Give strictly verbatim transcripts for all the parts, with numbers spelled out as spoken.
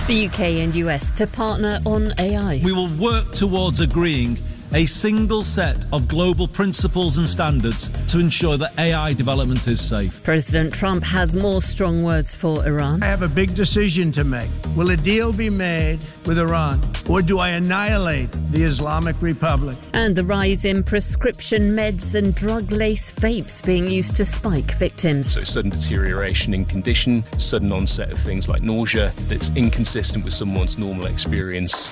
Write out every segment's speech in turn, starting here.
The U K and U S to partner on A I. We will work towards agreeing a single set of global principles and standards to ensure that A I development is safe. President Trump has more strong words for Iran. I have a big decision to make. Will a deal be made with Iran, or do I annihilate the Islamic Republic? And the rise in prescription meds and drug-laced vapes being used to spike victims. So sudden deterioration in condition, sudden onset of things like nausea that's inconsistent with someone's normal experience.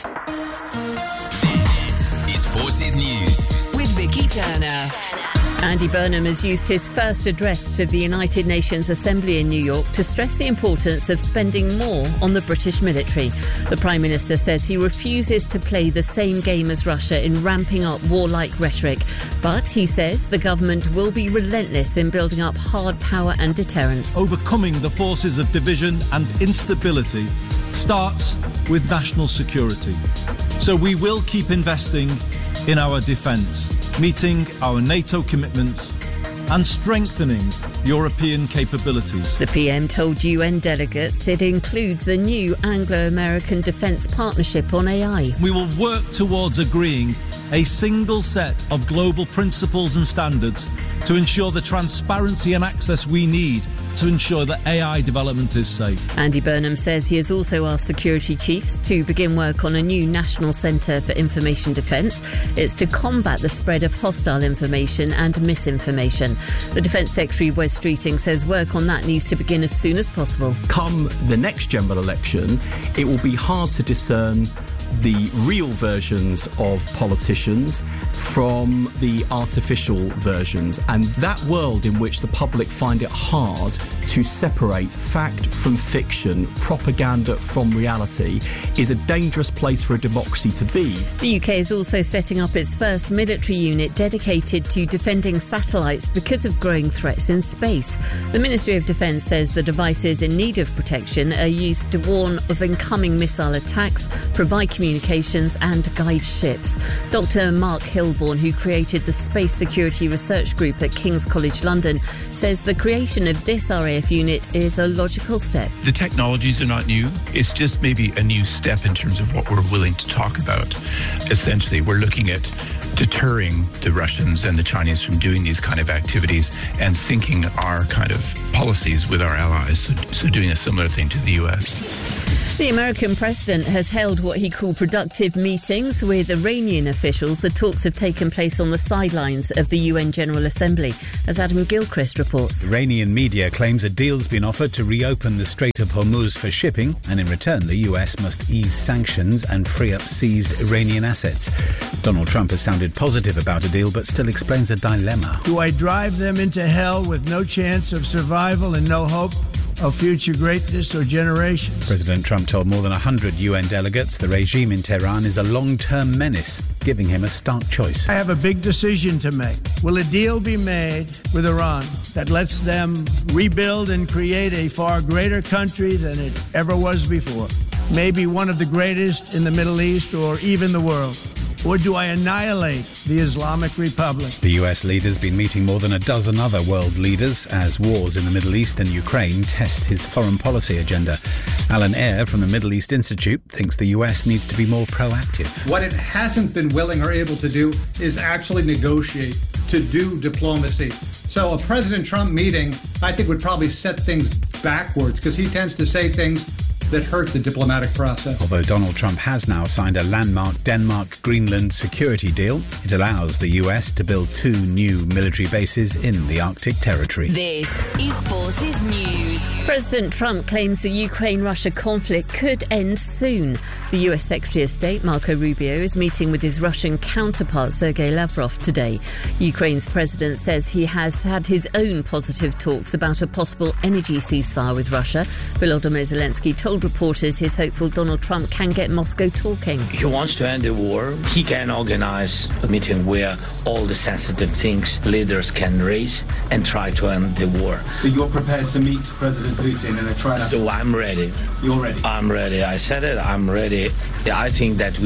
Forces News with Vicky Turner. Andy Burnham has used his first address to the United Nations Assembly in New York to stress the importance of spending more on the British military. The Prime Minister says he refuses to play the same game as Russia in ramping up warlike rhetoric. But he says the government will be relentless in building up hard power and deterrence. Overcoming the forces of division and instability starts with national security. So we will keep investing in our defence, meeting our NATO commitments and strengthening European capabilities. The P M told U N delegates it includes a new Anglo-American defence partnership on A I. We will work towards agreeing a single set of global principles and standards to ensure the transparency and access we need to ensure that A I development is safe. Andy Burnham says he has also asked security chiefs to begin work on a new National Centre for Information Defence. It's to combat the spread of hostile information and misinformation. The Defence Secretary, Wes Streeting, says work on that needs to begin as soon as possible. Come the next general election, it will be hard to discern the real versions of politicians from the artificial versions, and that world in which the public find it hard to separate fact from fiction, propaganda from reality, is a dangerous place for a democracy to be. The U K is also setting up its first military unit dedicated to defending satellites because of growing threats in space. The Ministry of Defence says the devices in need of protection are used to warn of incoming missile attacks, provide communications and guide ships. Doctor Mark Hilborn, who created the Space Security Research Group at King's College London, says the creation of this R A F unit is a logical step. The technologies are not new. It's just maybe a new step in terms of what we're willing to talk about. Essentially, we're looking at deterring the Russians and the Chinese from doing these kind of activities and syncing our kind of policies with our allies, so, so doing a similar thing to the U S. The American president has held what he called productive meetings with Iranian officials. The talks have taken place on the sidelines of the U N General Assembly, as Adam Gilchrist reports. Iranian media claims a deal's been offered to reopen the Strait of Hormuz for shipping, and in return the U S must ease sanctions and free up seized Iranian assets. Donald Trump has sounded positive about a deal, but still explains a dilemma. Do I drive them into hell with no chance of survival and no hope of future greatness or generations? President Trump told more than one hundred U N delegates the regime in Tehran is a long-term menace, giving him a stark choice. I have a big decision to make. Will a deal be made with Iran that lets them rebuild and create a far greater country than it ever was before? Maybe one of the greatest in the Middle East or even the world. Or do I annihilate the Islamic Republic? The U S leader's been meeting more than a dozen other world leaders as wars in the Middle East and Ukraine test his foreign policy agenda. Alan Eyre from the Middle East Institute thinks the U S needs to be more proactive. What it hasn't been willing or able to do is actually negotiate, to do diplomacy. So a President Trump meeting, I think, would probably set things backwards, because he tends to say things that hurt the diplomatic process. Although Donald Trump has now signed a landmark Denmark-Greenland security deal, it allows the U S to build two new military bases in the Arctic territory. This is Forces News. President Trump claims the Ukraine-Russia conflict could end soon. The U S Secretary of State, Marco Rubio, is meeting with his Russian counterpart, Sergei Lavrov, today. Ukraine's president says he has had his own positive talks about a possible energy ceasefire with Russia. Volodymyr Zelensky told reporters he's hopeful Donald Trump can get Moscow talking. He wants to end the war. He can organize a meeting where all the sensitive things leaders can raise and try to end the war. So you're prepared to meet President Putin and try to... So I'm ready. You're ready? I'm ready. I said it. I'm ready. I think that we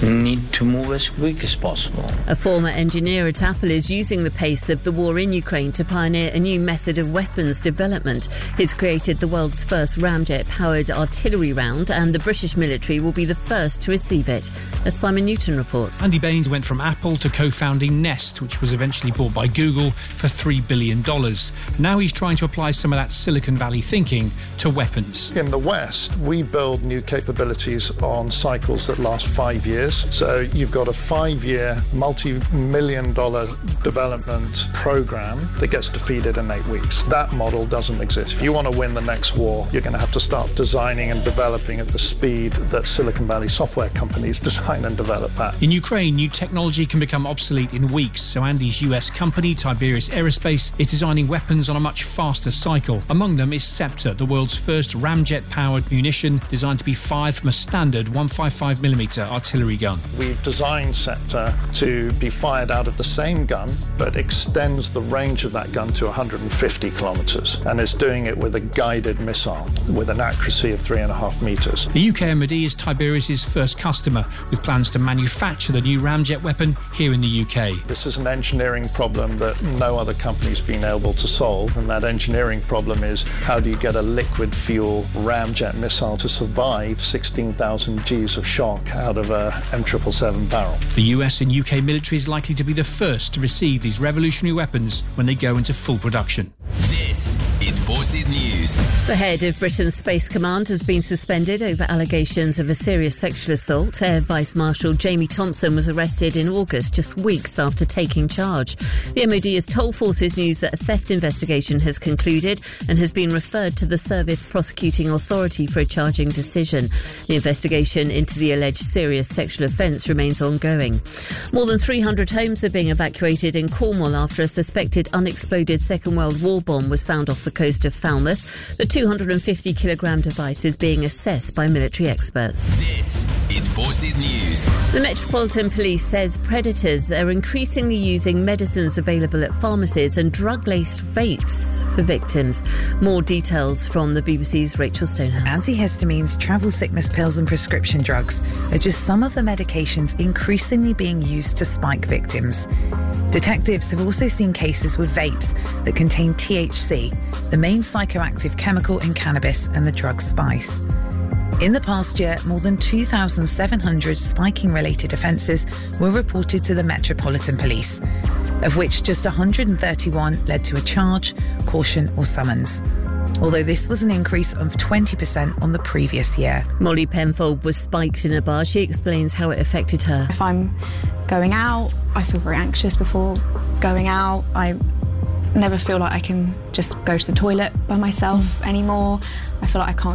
need to move as quick as possible. A former engineer at Apple is using the pace of the war in Ukraine to pioneer a new method of weapons development. He's created the world's first ramjet-powered artillery round, and the British military will be the first to receive it, as Simon Newton reports. Andy Baines went from Apple to co-founding Nest, which was eventually bought by Google for three billion dollars. Now he's trying to apply some of that Silicon Valley thinking to weapons. In the West, we build new capabilities on cycles that last five years. So you've got a five-year, multi-million dollar development program that gets defeated in eight weeks. That model doesn't exist. If you want to win the next war, you're going to have to start designing and developing at the speed that Silicon Valley software companies design and develop at. In Ukraine, new technology can become obsolete in weeks, so Andy's U S company, Tiberius Aerospace, is designing weapons on a much faster cycle. Among them is Scepter, the world's first ramjet-powered munition designed to be fired from a standard one fifty-five millimeter artillery gun. We've designed Scepter to be fired out of the same gun, but extends the range of that gun to one hundred fifty kilometres, and is doing it with a guided missile with an accuracy of three and a half metres. The U K M O D is Tiberius's first customer, with plans to manufacture the new ramjet weapon here in the U K. This is an engineering problem that no other company's been able to solve, and that engineering problem is how do you get a liquid fuel ramjet missile to survive sixteen thousand G's of shock out of a M seven seventy-seven barrel. The U S and U K military is likely to be the first to receive these revolutionary weapons when they go into full production. This is Forces News. The head of Britain's Space Command has been suspended over allegations of a serious sexual assault. Air Vice Marshal Jamie Thompson was arrested in August, just weeks after taking charge. The M O D has told Forces News that a theft investigation has concluded and has been referred to the Service Prosecuting Authority for a charging decision. The investigation into the alleged serious sexual offence remains ongoing. More than three hundred homes are being evacuated in Cornwall after a suspected unexploded Second World War bomb was found off the coast of Falmouth. The two hundred fifty kilogram device is being assessed by military experts. This is Forces News. The Metropolitan Police says predators are increasingly using medicines available at pharmacies and drug-laced vapes for victims. More details from the B B C's Rachel Stonehouse. Antihistamines, travel sickness pills and prescription drugs are just some of the medications increasingly being used to spike victims. Detectives have also seen cases with vapes that contain T H C, the main psychoactive chemical in cannabis and the drug spice. In the past year, more than two thousand seven hundred spiking-related offences were reported to the Metropolitan Police, of which just one hundred thirty-one led to a charge, caution or summons. Although this was an increase of twenty percent on the previous year. Molly Penfold was spiked in a bar. She explains how it affected her. If I'm going out, I feel very anxious before going out. I never feel like I can just go to the toilet by myself anymore. I feel like I can't